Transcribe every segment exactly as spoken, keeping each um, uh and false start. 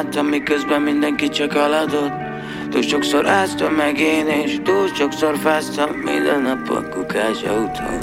Miközben mindenki csak haladott. Túl sokszor áztam meg én, és túl sokszor fáztam minden nap a kukás autón.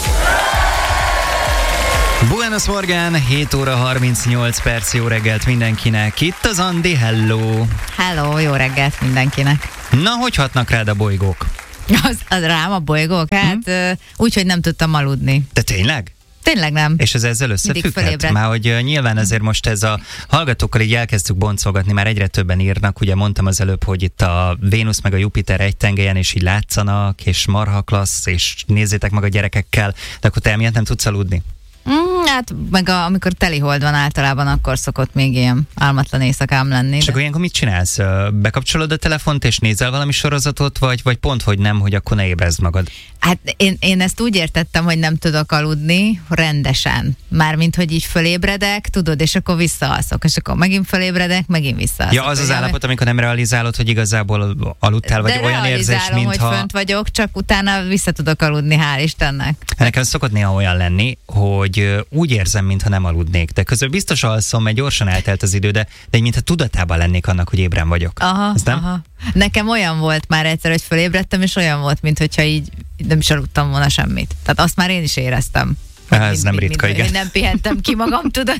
Buenos Morgan, hét óra harmincnyolc perc, jó reggelt mindenkinek. Itt az Andi, hello! Hello, jó reggelt mindenkinek. Na, hogy hatnak rád a bolygók? Az, az rám a bolygók? Hát hmm? úgy, hogy nem tudtam aludni. De tényleg? Tényleg nem. És ez ezzel összefügghet? Már hogy uh, nyilván azért most ez a hallgatókkal így elkezdtük boncolgatni, már egyre többen írnak, ugye mondtam az előbb, hogy itt a Vénusz meg a Jupiter egy tengelyen, és így látszanak, és marha klassz, és nézzétek meg a gyerekekkel, de akkor te emiatt nem tudsz aludni? Mm, hát meg a, amikor teli hold van általában, akkor szokott még ilyen álmatlan éjszakám lenni. És de... akkor ilyenkor mit csinálsz? Bekapcsolod a telefont és nézel valami sorozatot, vagy, vagy pont, hogy nem, hogy akkor ne ébredsz magad? Hát én, én ezt úgy értettem, hogy nem tudok aludni rendesen. Mármint, hogy így fölébredek, tudod, és akkor visszaalszok, és akkor megint fölébredek, megint visszaalszok. Ja, az az állapot, amikor nem realizálod, hogy igazából aludtál, vagy de olyan érzés, mintha... hogy fönt vagyok, csak utána vissza tudok aludni, hál' Istennek. Nekem szokott néha olyan lenni, hogy úgy érzem, mintha nem aludnék, de közben biztos alszom, mert gyorsan eltelt az idő, de, de mintha tudatában lennék annak, hogy ébren vagyok. Aha, aha. Nekem olyan volt már egyszer, hogy fölébredtem, és olyan volt, mintha így nem is aludtam volna semmit. Tehát azt már én is éreztem. Ez mint, nem mint, ritka, mint, igen. Nem pihentem ki magam, tudod?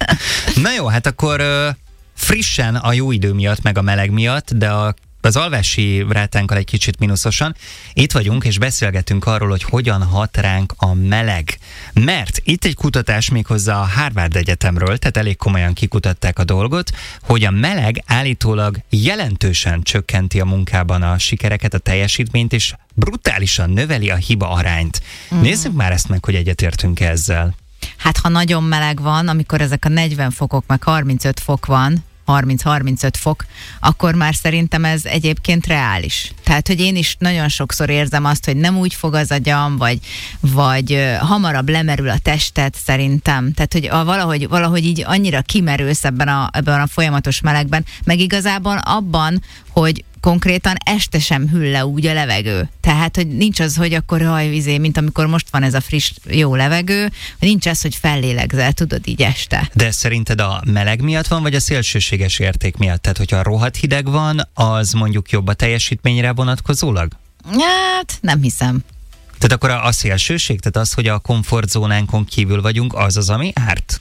Na jó, hát akkor uh, frissen a jó idő miatt, meg a meleg miatt, de a az alvási rátánkkal egy kicsit mínuszosan. Itt vagyunk, és beszélgetünk arról, hogy hogyan hat ránk a meleg. Mert itt egy kutatás méghozzá a Harvard Egyetemről, tehát elég komolyan kikutatták a dolgot, hogy a meleg állítólag jelentősen csökkenti a munkában a sikereket, a teljesítményt, és brutálisan növeli a hiba arányt. Mm. Nézzük már ezt meg, hogy egyetértünk ezzel. Hát ha nagyon meleg van, amikor ezek a negyven fokok, meg harmincöt fok van, harminc-harmincöt fok, akkor már szerintem ez egyébként reális. Tehát, hogy én is nagyon sokszor érzem azt, hogy nem úgy fog az agyam, vagy, vagy uh, hamarabb lemerül a testet szerintem. Tehát, hogy a, valahogy, valahogy így annyira kimerülsz ebben a, ebben a folyamatos melegben, meg igazából abban, hogy konkrétan este sem hűl le úgy a levegő. Tehát, hogy nincs az, hogy akkor haj, vizé, mint amikor most van ez a friss, jó levegő, hogy nincs az, hogy fellélegzel, tudod, így este. De szerinted a meleg miatt van, vagy a szélsőséges érték miatt? Tehát, hogyha rohadt hideg van, az mondjuk jobb a teljesítményre vonatkozólag? Hát, nem hiszem. Tehát akkor a, a szélsőség, tehát az, hogy a komfortzónánkon kívül vagyunk, az az, ami árt?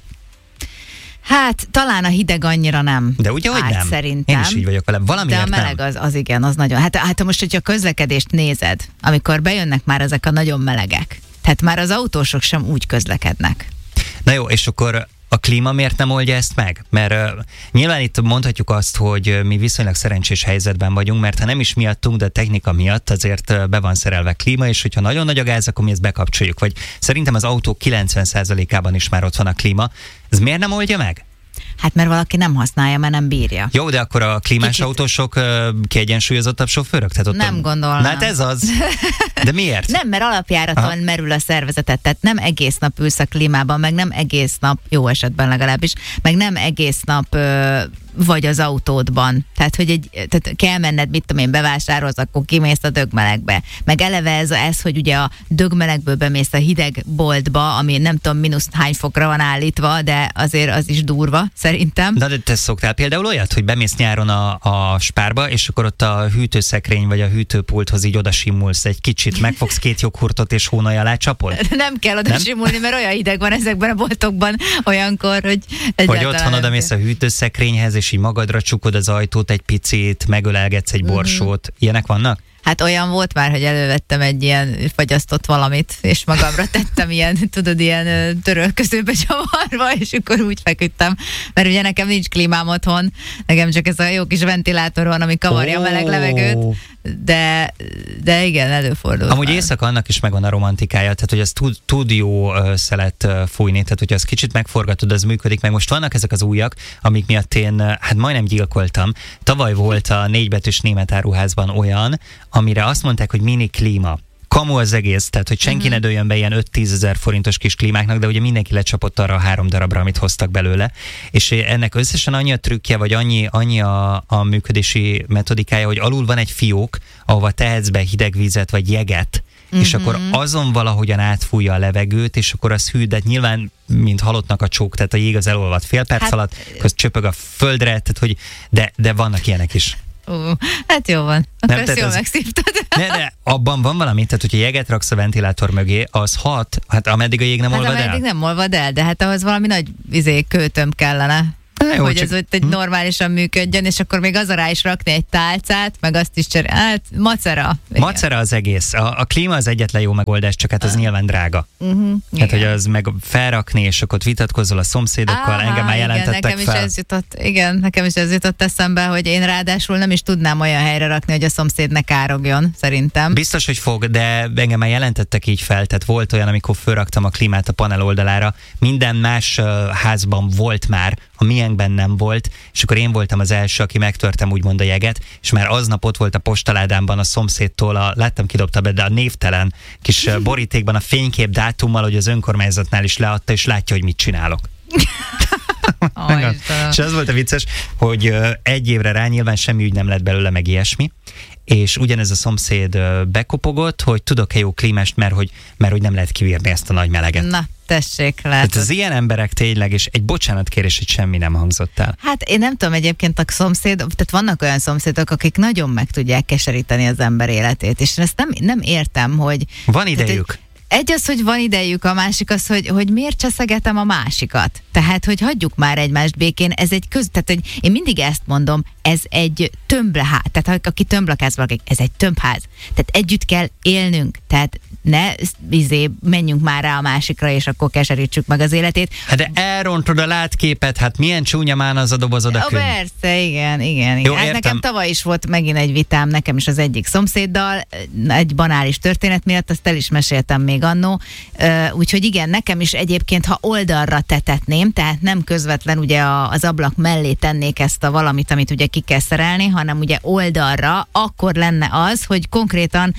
Hát, talán a hideg annyira nem. De ugye, hogy árt, nem? Szerintem. Én is így vagyok vele. Valamiért de a meleg nem. Az, az igen, az nagyon. Hát, hát most, hogyha a közlekedést nézed, amikor bejönnek már ezek a nagyon melegek, tehát már az autósok sem úgy közlekednek. Na jó, és akkor a klíma miért nem oldja ezt meg? Mert uh, nyilván itt mondhatjuk azt, hogy uh, mi viszonylag szerencsés helyzetben vagyunk, mert ha nem is miattunk, de a technika miatt azért uh, be van szerelve klíma, és hogyha nagyon nagy a gáz, akkor mi ezt bekapcsoljuk. Vagy szerintem az autók kilencven százalékában is már ott van a klíma. Ez miért nem oldja meg? Hát mert valaki nem használja, mert nem bírja. Jó, de akkor a klímás Kicsit... autósok uh, kiegyensúlyozottabb sofőrök? Tehát ott nem a... gondolom. Na hát ez az. De miért? Nem, mert alapjáraton Aha. merül a szervezetet, tehát nem egész nap ülsz a klímában, meg nem egész nap, jó esetben legalábbis, meg nem egész nap ö, vagy az autódban. Tehát, hogy egy, tehát kell menned, mit tudom én, bevásárolsz, akkor kimész a dögmelegbe. Meg eleve ez, ez, hogy ugye a dögmelegből bemész a hideg boltba, ami nem tudom, mínusz hány fokra van állítva, de azért az is durva, szerintem. Na, de te szoktál például olyat, hogy bemész nyáron a, a Spárba, és akkor ott a hűtőszekrény vagy a hűtőpulthoz így odasimulsz egy kicsit, megfogsz két joghurtot és hónaj alá csapod? Nem kell oda simulni, mert olyan hideg van ezekben a boltokban olyankor, hogy Vagy otthon odamész a hűtőszekrényhez, és így magadra csukod az ajtót egy picit, megölelgetsz egy borsót. Mm-hmm. Ilyenek vannak? Hát olyan volt már, hogy elővettem egy ilyen fagyasztott valamit, és magamra tettem ilyen, tudod, ilyen törölközőbe csavarva, és akkor úgy feküdtem. Mert ugye nekem nincs klímám otthon, nekem csak ez a jó kis ventilátor van, ami kavarja oh. a meleg levegőt, de, de igen, előfordul. Amúgy már. éjszaka annak is megvan a romantikája, tehát hogy az tud, tud jó uh, szelet uh, fújni, tehát hogyha azt kicsit megforgatod, az működik, meg most vannak ezek az újak, amik miatt én uh, hát majdnem gyilkoltam. Tavaly volt a négybetűs német áruházban olyan, amire azt mondták, hogy mini klíma. Kamu az egész, tehát hogy senki uh-huh. ne dőljön be ilyen öt-tízezer forintos kis klímáknak, de ugye mindenki lecsapott arra a három darabra, amit hoztak belőle, és ennek összesen annyi a trükkje, vagy annyi, annyi a, a működési metodikája, hogy alul van egy fiók, ahova tehetsz be hideg vizet, vagy jeget, uh-huh. és akkor azon valahogyan átfújja a levegőt, és akkor az hű, de nyilván mint halottnak a csók, tehát a jég az elolvad fél perc hát, alatt, közt csöpög a földre, tehát hogy, de, de vannak ilyenek is. Uh, hát jó van, akkor nem, ezt jól megszívtad. Ne, de abban van valami, tehát hogyha jeget raksz a ventilátor mögé, az hat, hát ameddig a jég nem hát olvad ameddig el. nem olvad el, de hát ahhoz valami nagy izé, kőtöm kellene. Jó, hogy csak... ez hogy hm? normálisan működjön, és akkor még az rá is rakni egy tálcát, meg azt is cserélni. Hát macera. Igen. Macera az egész. A, a klíma az egyetlen jó megoldás, csak hát az uh. nyilván drága. Uh-huh. Hát, hogy az meg felrakni, és akkor ott vitatkozol a szomszédokkal, Aha, engem már jelentettek igen, nekem fel. Is ez jutott, igen, nekem is ez jutott eszembe, hogy én ráadásul nem is tudnám olyan helyre rakni, hogy a szomszéd ne károgjon, szerintem. Biztos, hogy fog, de engem már jelentettek így fel, tehát volt olyan, amikor fölraktam a klímát a panel oldalára, minden más uh, házban volt már, a miénkben nem volt, és akkor én voltam az első, aki megtörtem úgymond a jeget, és már aznap ott volt a postaládámban a szomszédtól, a, láttam kidobta be, de a névtelen kis borítékban a fénykép dátummal, hogy az önkormányzatnál is leadta, és látja, hogy mit csinálok. Oh, és az volt a vicces, hogy egy évre rá nyilván semmi ügy nem lett belőle, meg ilyesmi, és ugyanez a szomszéd bekopogott, hogy tudok-e jó klímást, mert hogy, mert hogy nem lehet kivírni ezt a nagy meleget. Na, tessék, lehet. Tehát az ilyen emberek tényleg, és egy bocsánatkérés, hogy semmi nem hangzott el. Hát én nem tudom, egyébként a szomszéd, tehát vannak olyan szomszédok, akik nagyon meg tudják keseríteni az ember életét, és én ezt nem, nem értem, hogy... Van idejük. Tehát, egy az, hogy van idejük, a másik az, hogy, hogy miért cseszegetem a másikat. Tehát, hogy hagyjuk már egymást békén, ez egy köz... Tehát, hogy én mindig ezt mondom, ez egy tömbleház. Tehát, aki tömblakázva lakik, ez egy tömbház. Tehát együtt kell élnünk. Tehát ne izé, menjünk már rá a másikra, és akkor keserítsük meg az életét. Hát de elrontod a látképet, hát milyen csúnya már az a dobozod a könyv. Persze, igen, igen. igen. Jó, hát nekem tavaly is volt megint egy vitám, nekem is az egyik szomszéddal, egy banális történet miatt, azt el is meséltem még annó. Úgyhogy igen, nekem is egyébként, ha oldalra tetetném, tehát nem közvetlen ugye az ablak mellé tennék ezt a valamit, amit ugye ki kell szerelni, hanem ugye oldalra, akkor lenne az, hogy konkrétan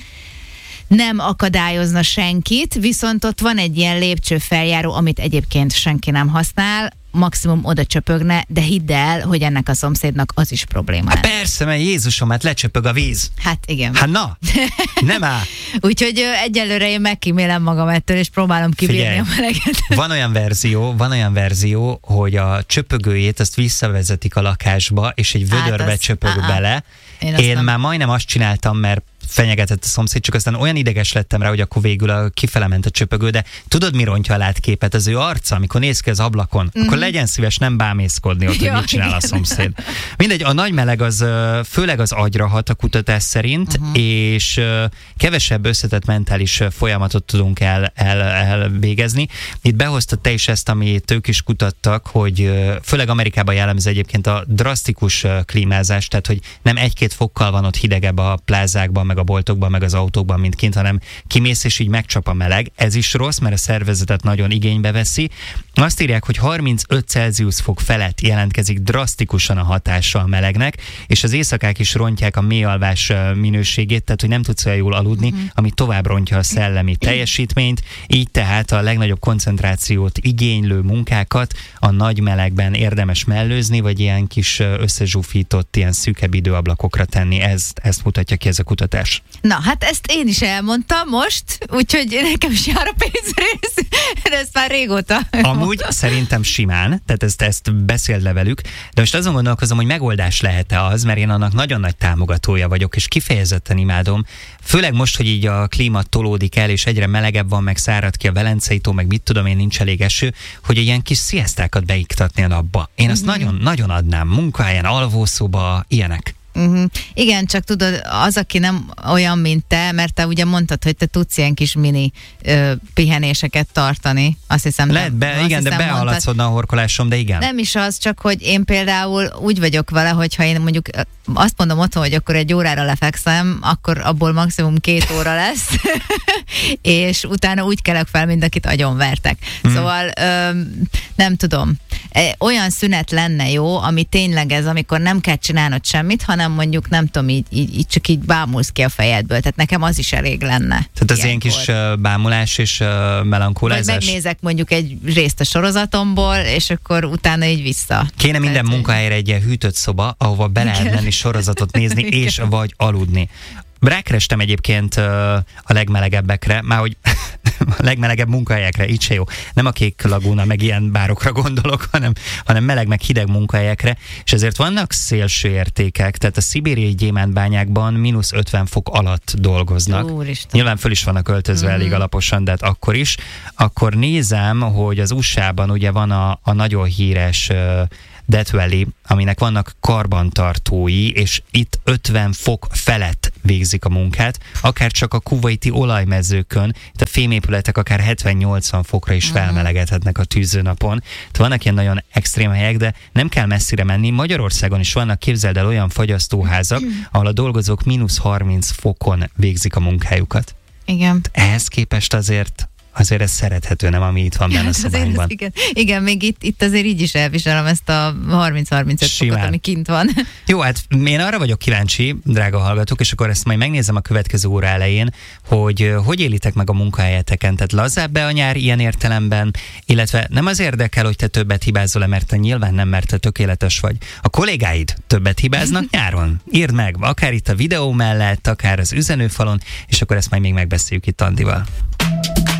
nem akadályozna senkit, viszont ott van egy ilyen lépcsőfeljáró, amit egyébként senki nem használ, maximum oda csöpögne, de hidd el, hogy ennek a szomszédnak az is probléma. Hát persze, mert Jézusom, hát lecsöpög a víz. Hát igen. Hát na, nem áll. Úgyhogy ö, egyelőre én megkímélem magam ettől, és próbálom kibírni Figyelj, a meleget. Van olyan verzió, van olyan verzió, hogy a csöpögőjét azt visszavezetik a lakásba, és egy vödörbe hát az, csöpög uh-uh. bele. Én, én már majdnem azt csináltam, mert fenyegetett a szomszéd, csak aztán olyan ideges lettem rá, hogy akkor végül a kifele ment a csöpögő, de tudod, mi rontja a látképet? Az ő arca, amikor néz ki az ablakon, mm-hmm. akkor legyen szíves nem bámészkodni ott, hogy mit csinál igen. a szomszéd. Mindegy, a nagy meleg az főleg az agyra hat a kutatás szerint, uh-huh. és kevesebb összetett mentális folyamatot tudunk el, el, elvégezni. Itt behoztad te is ezt, amit ők is kutattak, hogy főleg Amerikában jellemző egyébként a drasztikus klímázás, tehát hogy nem egy-két fokkal van ott hidegebb a plázákban, meg a boltokban, meg az autókban, mint kint, hanem kimész, és így megcsap a meleg. Ez is rossz, mert a szervezetet nagyon igénybe veszi. Azt írják, hogy harmincöt Celsius fok felett jelentkezik drasztikusan a hatása a melegnek, és az éjszakák is rontják a mélyalvás minőségét, tehát hogy nem tudsz olyan jól aludni, uh-huh. ami tovább rontja a szellemi teljesítményt, így tehát a legnagyobb koncentrációt igénylő munkákat a nagy melegben érdemes mellőzni, vagy ilyen kis összezsúfított, ilyen szűkebb időablakokra tenni. Ez, ezt mutatja ki ez a kutatás. Na, hát ezt én is elmondtam most, úgyhogy nekem is jár a pénzrész, de ezt már régóta. Amúgy szerintem simán, tehát ezt, ezt beszéld le velük, de most azon gondolkozom, hogy megoldás lehet-e az, mert én annak nagyon nagy támogatója vagyok, és kifejezetten imádom, főleg most, hogy így a klíma tolódik el, és egyre melegebb van, meg szárad ki a Velencei tó, meg mit tudom én, nincs elég eső, hogy ilyen kis sziasztákat beiktatni a napba. Én azt uh-huh. nagyon, nagyon adnám, munkahelyen, alvószoba, ilyenek. Uh-huh. Igen, csak tudod, az, aki nem olyan, mint te, mert te ugye mondtad, hogy te tudsz ilyen kis mini ö, pihenéseket tartani. Azt hiszem, Lehet, be, azt igen, hiszem, de behaladszodna a horkolásom, de igen. Nem is az, csak hogy én például úgy vagyok vele, hogyha én mondjuk azt mondom otthon, hogy akkor egy órára lefekszem, akkor abból maximum két óra lesz, és utána úgy kelek fel, mint akit agyonvertek. Mm. Szóval ö, nem tudom. Olyan szünet lenne jó, ami tényleg ez, amikor nem kell csinálnod semmit, hanem hanem mondjuk nem tudom, így, így, így csak így bámulsz ki a fejedből. Tehát nekem az is elég lenne. Tehát az ilyen kis uh, bámulás és uh, melankolázás. Vagy megnézek mondjuk egy részt a sorozatomból, és akkor utána így vissza. Kéne minden Tehát, munkahelyre egy ilyen hűtött szoba, ahova be lehet menni sorozatot nézni, és vagy aludni. Rákerestem egyébként uh, a legmelegebbekre, már hogy a legmelegebb munkahelyekre, így se jó. Nem a Kék Laguna, meg ilyen bárokra gondolok, hanem, hanem meleg, meg hideg munkahelyekre, és ezért vannak szélső értékek, tehát a szibériai gyémántbányákban mínusz ötven fok alatt dolgoznak. Úristen. Nyilván föl is vannak öltözve Mm-hmm. elég alaposan, de hát akkor is. Akkor nézem, hogy az u es á-ban ugye van a, a nagyon híres uh, Death Valley, aminek vannak karbantartói, és itt ötven fok felett végzik a munkát, akár csak a kuvaiti olajmezőkön, itt a fémépületek akár hetven-nyolcvan fokra is felmelegedhetnek a tűzőnapon. Tehát vannak ilyen nagyon extrém helyek, de nem kell messzire menni. Magyarországon is vannak, képzeld el, olyan fagyasztóházak, ahol a dolgozók mínusz harminc fokon végzik a munkájukat. Igen. Ehhez képest azért azért ez szerethető, nem, ami itt van benne a szobánkban. Igen, igen, még itt, itt azért így is elviselem ezt a harminc-harmincöt fokot, ami kint van. Jó, hát én arra vagyok kíváncsi, drága hallgatók, és akkor ezt majd megnézem a következő óra elején, hogy hogy élitek meg a munkahelyeteken, tehát lazább-e a nyár ilyen értelemben, illetve nem az érdekel, hogy te többet hibázol-e, mert te nyilván nem, mert te tökéletes vagy. A kollégáid többet hibáznak nyáron? Írd meg, akár itt a videó mellett, akár az üzenőfalon, és akkor ezt majd még megbeszéljük itt Andival.